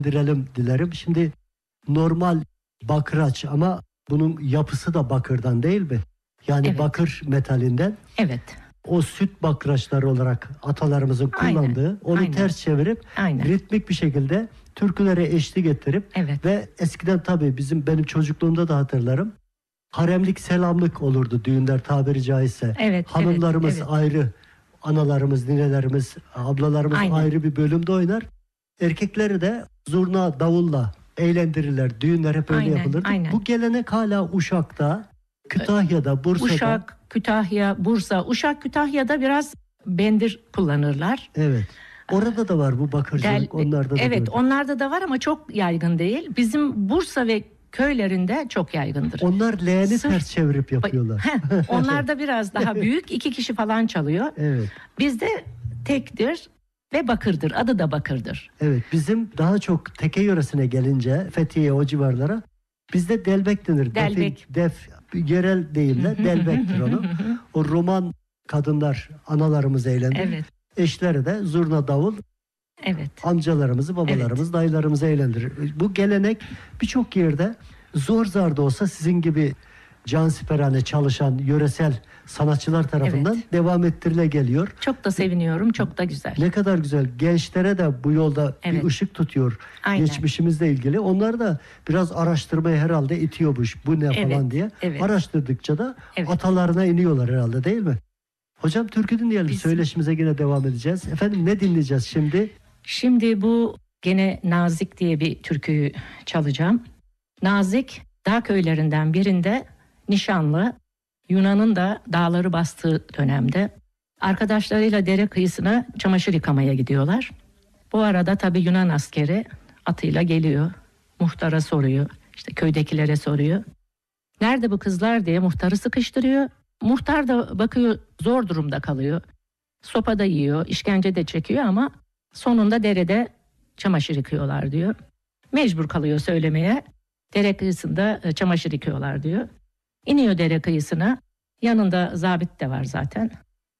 direlim dilerim. Şimdi normal bakraç ama bunun yapısı da bakırdan değil mi? Yani Evet. bakır metalinden. Evet. O süt bakraçları olarak atalarımızın kullandığı, Aynen, onu aynen. ters çevirip Aynen. ritmik bir şekilde türkülere eşlik ettirip Evet. ve eskiden tabii benim çocukluğumda da hatırlarım. Haremlik selamlık olurdu düğünler tabiri caizse. Evet, Hanımlarımız evet. ayrı, analarımız, ninelerimiz, ablalarımız Aynen. ayrı bir bölümde oynar. Erkekleri de zurna, davulla eğlendirirler. Düğünler hep öyle Aynen, yapılırdı. aynen. Bu gelenek hala Uşak'ta, Kütahya'da, Bursa'da. Uşak, Kütahya, Bursa. Uşak, Kütahya'da biraz bendir kullanırlar. Evet. Orada da var bu bakırcılık. Onlarda da evet, gördüm. onlarda da var ama çok yaygın değil. Bizim Bursa ve köylerinde çok yaygındır. Onlar leğeni Sırf- ters çevirip yapıyorlar. Onlarda biraz daha büyük, 2 kişi falan çalıyor. Evet. Bizde tektir ve bakırdır. Adı da bakırdır. Evet. Bizim daha çok Teke yöresine gelince, Fethiye o civarlara bizde delbek denir. Delbek. Def yerel deyimle delbektir onu. O Roman kadınlar analarımız eğlendirir. Evet. Eşleri de zurna davul Evet. amcalarımızı, babalarımızı, dayılarımızı eğlendirir. Bu gelenek birçok yerde zor zar da olsa sizin gibi cansiperane çalışan yöresel sanatçılar tarafından devam ettirile geliyor. Çok da seviniyorum. Çok da güzel. Ne kadar güzel. Gençlere de bu yolda Evet. bir ışık tutuyor. Aynen. Geçmişimizle ilgili. Onlar da biraz araştırmaya herhalde itiyormuş. Bu ne Evet, falan diye. evet. Araştırdıkça da Evet. atalarına iniyorlar herhalde değil mi? Hocam türkü dinleyelim. Biz- Söyleşimize yine devam edeceğiz. Efendim ne dinleyeceğiz şimdi? Şimdi bu gene Nazik diye bir türküyü çalacağım. Nazik dağ köylerinden birinde nişanlı, Yunan'ın da dağları bastığı dönemde arkadaşlarıyla dere kıyısına çamaşır yıkamaya gidiyorlar. Bu arada tabii Yunan askeri atıyla geliyor. Muhtara soruyor, işte köydekilere soruyor. Nerede bu kızlar diye muhtarı sıkıştırıyor. Muhtar da bakıyor zor durumda kalıyor. Sopa da yiyor, işkence de çekiyor ama sonunda derede çamaşır yıkıyorlar diyor. Mecbur kalıyor söylemeye. Dere kıyısında çamaşır yıkıyorlar diyor. İniyor dere kıyısına. Yanında zabit de var zaten.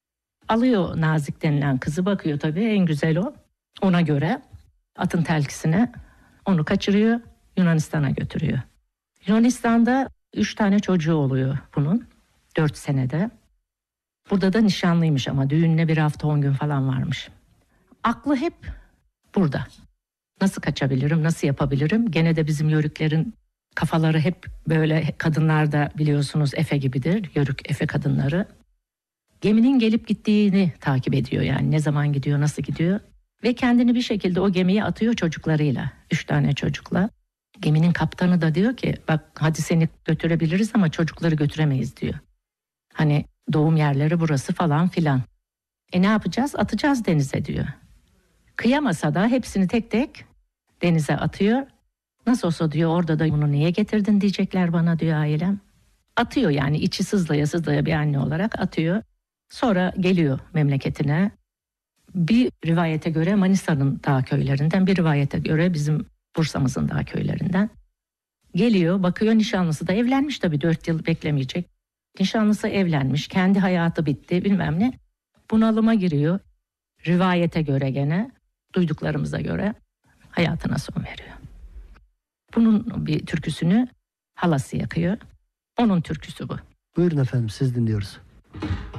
Alıyor Nazik denilen kızı, bakıyor tabii en güzel o. Ona göre atın telkisine onu kaçırıyor, Yunanistan'a götürüyor. Yunanistan'da 3 tane çocuğu oluyor bunun 4 senede. Burada da nişanlıymış ama düğününe 1 hafta 10 gün falan varmış. Aklı hep burada. Nasıl kaçabilirim, nasıl yapabilirim? Gene de bizim yörüklerin kafaları hep böyle, kadınlar da biliyorsunuz Efe gibidir. Yörük Efe kadınları. Geminin gelip gittiğini takip ediyor yani. Ne zaman gidiyor, nasıl gidiyor. Ve kendini bir şekilde o gemiye atıyor çocuklarıyla. 3 tane çocukla. Geminin kaptanı da diyor ki bak hadi seni götürebiliriz ama çocukları götüremeyiz diyor. Hani doğum yerleri burası falan filan. Ne yapacağız? Atacağız denize diyor. Kıyamasa da hepsini tek tek denize atıyor. Nasıl olsa diyor orada da bunu niye getirdin diyecekler bana diyor ailem. Atıyor yani içi sızlaya sızlaya bir anne olarak atıyor. Sonra geliyor memleketine. Bir rivayete göre Manisa'nın dağ köylerinden, bir rivayete göre bizim Bursa'mızın dağ köylerinden. Geliyor, bakıyor nişanlısı da evlenmiş tabii 4 yıl beklemeyecek. Nişanlısı evlenmiş, kendi hayatı bitti bilmem ne. Bunalıma giriyor. Rivayete göre gene, duyduklarımıza göre hayatına son veriyor. Bunun bir türküsünü halası yakıyor. Onun türküsü bu. Buyurun efendim siz dinliyoruz.